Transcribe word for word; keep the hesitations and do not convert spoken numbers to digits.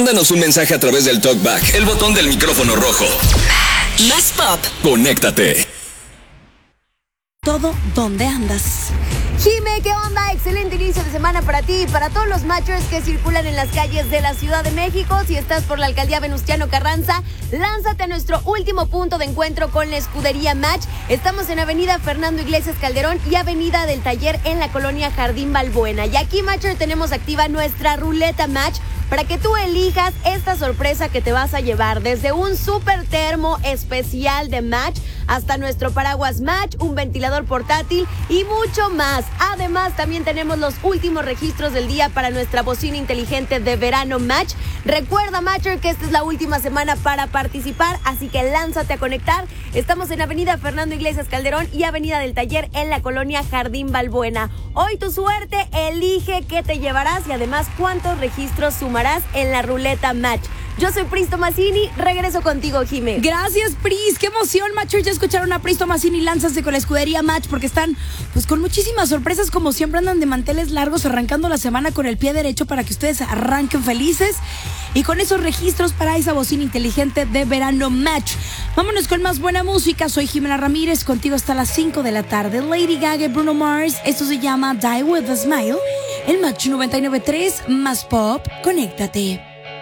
Mándanos un mensaje a través del TalkBack, el botón del micrófono rojo. Más pop. Conéctate. Todo donde andas. Jime, ¿qué onda? Excelente inicio de semana para ti y para todos los matchers que circulan en las calles de la Ciudad de México. Si estás por la alcaldía Venustiano Carranza, lánzate a nuestro último punto de encuentro con la escudería Match. Estamos en Avenida Fernando Iglesias Calderón y Avenida del Taller en la colonia Jardín Balbuena. Y aquí, matcher, tenemos activa nuestra ruleta Match para que tú elijas esta sorpresa que te vas a llevar. Desde un super termo especial de Match hasta nuestro paraguas Match, un ventilador portátil y mucho más. Además, también tenemos los últimos registros del día para nuestra bocina inteligente de verano Match. Recuerda, matcher, que esta es la última semana para participar, así que lánzate a conectar. Estamos en Avenida Fernando Iglesias Calderón y Avenida del Taller en la colonia Jardín Balbuena. Hoy tu suerte, elige qué te llevarás y además cuántos registros sumarás en la ruleta Match. Yo soy Pris Tomasini, regreso contigo, Jime. Gracias, Pris, qué emoción, matcher. Ya escucharon a Pris Tomasini, lánzase con la escudería Match porque están pues con muchísimas sorpresas, como siempre andan de manteles largos arrancando la semana con el pie derecho para que ustedes arranquen felices y con esos registros para esa bocina inteligente de verano Match. Vámonos con más buena música. Soy Jimena Ramírez, contigo hasta las cinco de la tarde. Lady Gaga y Bruno Mars, esto se llama Die With A Smile. El Match noventa y nueve punto tres, más pop, conéctate.